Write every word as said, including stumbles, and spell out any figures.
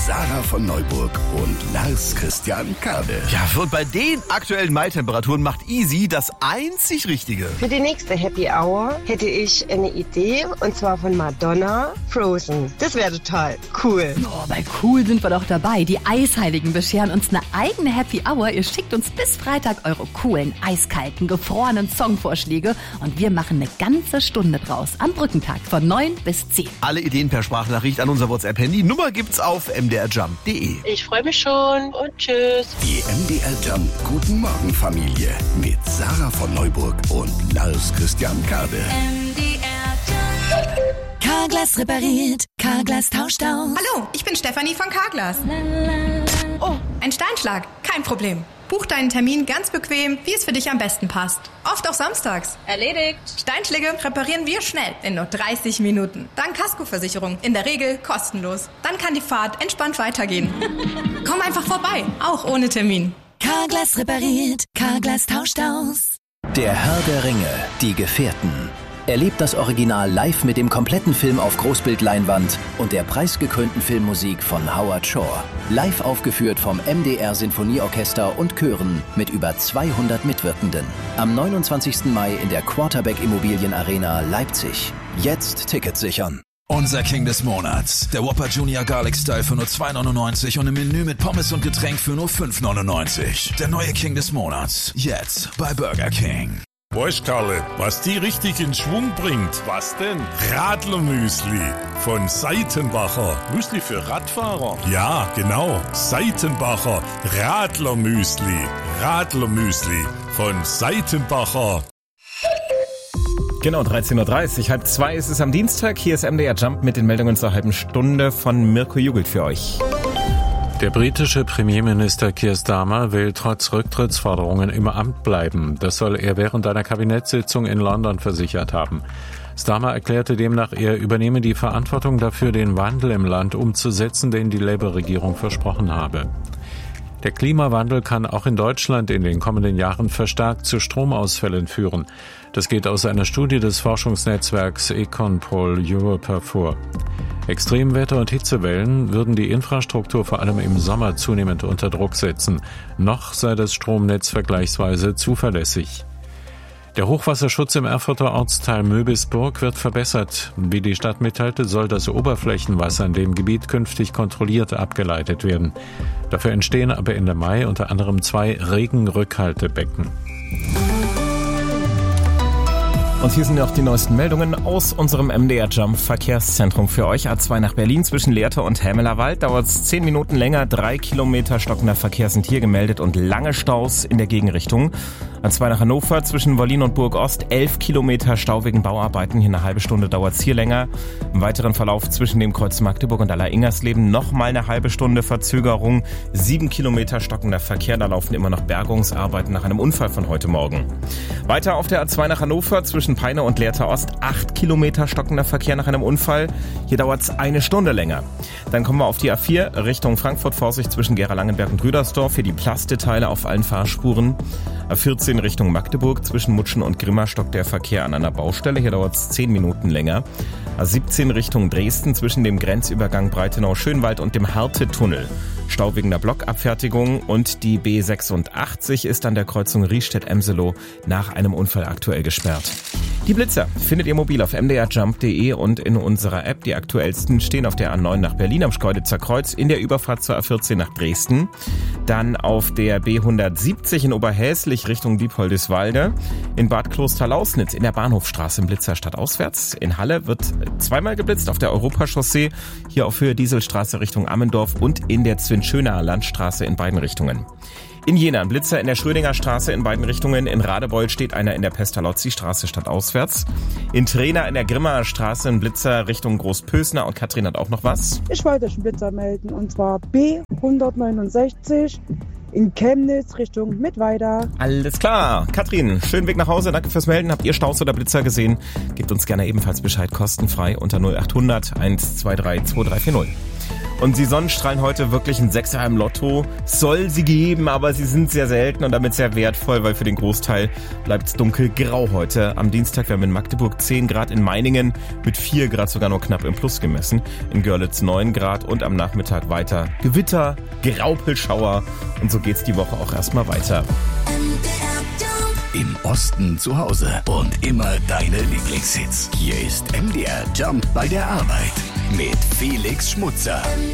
Sarah von Neuburg und Lars Christian Kade. Ja, und bei den aktuellen Mai-Temperaturen macht Easy das einzig Richtige. Für die nächste Happy Hour hätte ich eine Idee, und zwar von Madonna, Frozen. Das wäre total cool. Oh, bei cool sind wir doch dabei. Die Eisheiligen bescheren uns eine eigene Happy Hour. Ihr schickt uns bis Freitag eure coolen, eiskalten, gefrorenen Songvorschläge und wir machen eine ganze Stunde draus am Brückentag von neun bis zehn. Alle Ideen per Sprachnachricht an unser WhatsApp-Handy. Nummer gibt's auf m d r jump punkt d e. Ich freue mich schon und tschüss. Die M D R Jump Guten Morgen Familie mit Sarah von Neuburg und Lars Christian Kade. M D R Jump. Carglass repariert, Carglass tauscht aus. Hallo, ich bin Stefanie von Carglass. Oh, ein Steinschlag, kein Problem. Buch deinen Termin ganz bequem, wie es für dich am besten passt. Oft auch samstags. Erledigt. Steinschläge reparieren wir schnell, in nur dreißig Minuten. Dank Kaskoversicherung, in der Regel kostenlos. Dann kann die Fahrt entspannt weitergehen. Komm einfach vorbei, auch ohne Termin. Carglass repariert, Carglass tauscht aus. Der Herr der Ringe, die Gefährten. Erlebt das Original live mit dem kompletten Film auf Großbildleinwand und der preisgekrönten Filmmusik von Howard Shore. Live aufgeführt vom M D R Sinfonieorchester und Chören mit über zweihundert Mitwirkenden. Am neunundzwanzigsten Mai in der Quarterback Immobilien Arena Leipzig. Jetzt Tickets sichern. Unser King des Monats. Der Whopper Junior Garlic Style für nur zwei neunundneunzig und im Menü mit Pommes und Getränk für nur fünf neunundneunzig. Der neue King des Monats. Jetzt bei Burger King. Weißt Karle, was die richtig in Schwung bringt? Was denn? Radlermüsli von Seitenbacher. Müsli für Radfahrer? Ja, genau. Seitenbacher Radlermüsli. Radlermüsli von Seitenbacher. Genau, dreizehn Uhr dreißig, halb zwei ist es am Dienstag. Hier ist M D R Jump mit den Meldungen zur halben Stunde von Mirko Jugelt für euch. Der britische Premierminister Keir Starmer will trotz Rücktrittsforderungen im Amt bleiben. Das soll er während einer Kabinettssitzung in London versichert haben. Starmer erklärte demnach, er übernehme die Verantwortung dafür, den Wandel im Land umzusetzen, den die Labour-Regierung versprochen habe. Der Klimawandel kann auch in Deutschland in den kommenden Jahren verstärkt zu Stromausfällen führen. Das geht aus einer Studie des Forschungsnetzwerks Econpol Europe hervor. Extremwetter und Hitzewellen würden die Infrastruktur vor allem im Sommer zunehmend unter Druck setzen. Noch sei das Stromnetz vergleichsweise zuverlässig. Der Hochwasserschutz im Erfurter Ortsteil Möbisburg wird verbessert. Wie die Stadt mitteilte, soll das Oberflächenwasser in dem Gebiet künftig kontrolliert abgeleitet werden. Dafür entstehen aber Ende Mai unter anderem zwei Regenrückhaltebecken. Und hier sind noch die neuesten Meldungen aus unserem M D R Jump Verkehrszentrum für euch. A zwei nach Berlin zwischen Lehrte und Hämelerwald dauert es zehn Minuten länger. Drei Kilometer stockender Verkehr sind hier gemeldet und lange Staus in der Gegenrichtung. A zwei nach Hannover zwischen Wollin und Burg-Ost, elf Kilometer Stau wegen Bauarbeiten. Hier eine halbe Stunde dauert es hier länger. Im weiteren Verlauf zwischen dem Kreuz Magdeburg und Aller-Ingersleben nochmal eine halbe Stunde Verzögerung. Sieben Kilometer stockender Verkehr, da laufen immer noch Bergungsarbeiten nach einem Unfall von heute Morgen. Weiter auf der A zwei nach Hannover zwischen Peine und Lehrte Ost, acht Kilometer stockender Verkehr nach einem Unfall. Hier dauert es eine Stunde länger. Dann kommen wir auf die A vier Richtung Frankfurt, Vorsicht zwischen Gera-Langenberg und Rüdersdorf. Hier die Plasteteile auf allen Fahrspuren. A vierzehn Richtung Magdeburg zwischen Mutschen und Grimma stockt der Verkehr an einer Baustelle. Hier dauert es zehn Minuten länger. A siebzehn Richtung Dresden zwischen dem Grenzübergang Breitenau-Schönwald und dem Härtetunnel. Stau wegen der Blockabfertigung und die B sechsundachtzig ist an der Kreuzung Riestedt-Emselow nach einem Unfall aktuell gesperrt. Die Blitzer findet ihr mobil auf m d r jump punkt d e und in unserer App. Die aktuellsten stehen auf der A neun nach Berlin am Schkeuditzer Kreuz, in der Überfahrt zur A vierzehn nach Dresden. Dann auf der B hundertsiebzig in Oberhäslich Richtung Diepholdeswalde. In Bad Klosterlausnitz in der Bahnhofstraße im Blitzer stadtauswärts. In Halle wird zweimal geblitzt auf der Europachaussee, hier auf Höhe Dieselstraße Richtung Ammendorf und in der Zwinschöner Landstraße in beiden Richtungen. In Jena ein Blitzer in der Schrödinger Straße in beiden Richtungen. In Radebeul steht einer in der Pestalozzi-Straße stadtauswärts. In Trena in der Grimmaer Straße ein Blitzer Richtung Großpösner. Und Katrin hat auch noch was. Ich wollte euch einen Blitzer melden und zwar B hundertneunundsechzig in Chemnitz Richtung Mittweida. Alles klar. Katrin, schönen Weg nach Hause. Danke fürs Melden. Habt ihr Staus oder Blitzer gesehen? Gebt uns gerne ebenfalls Bescheid kostenfrei unter null acht hundert eins zwei drei zwei drei vier null. Und die Sonnenstrahlen heute wirklich ein Sechser im Lotto. Soll sie geben, aber sie sind sehr selten und damit sehr wertvoll, weil für den Großteil bleibt es dunkelgrau heute. Am Dienstag werden wir in Magdeburg zehn Grad, in Meiningen mit vier Grad sogar nur knapp im Plus gemessen. In Görlitz neun Grad und am Nachmittag weiter Gewitter, Graupelschauer und so geht's die Woche auch erstmal weiter. Im Osten zu Hause und immer deine Lieblingshits. Hier ist M D R Jump bei der Arbeit mit Felix Schmutzer.